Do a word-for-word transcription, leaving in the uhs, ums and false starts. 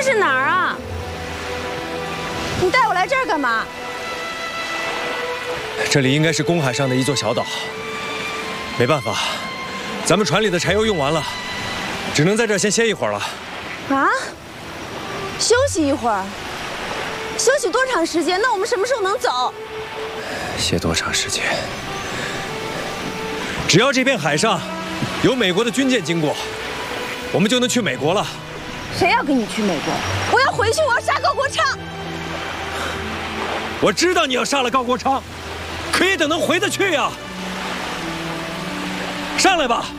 是哪儿啊？你带我来这儿干嘛？ 这里应该是公海上的一座小岛。没办法，咱们船里的柴油用完了，只能在这儿先歇一会儿了。 啊？休息一会儿？休息多长时间？那我们什么时候能走？ 歇多长时间？只要这片海上有美国的军舰经过，我们就能去美国了。 谁要跟你去美国？我要回去，我要杀高国昌。 我知道你要杀了高国昌，可也得能回得去呀。上来吧。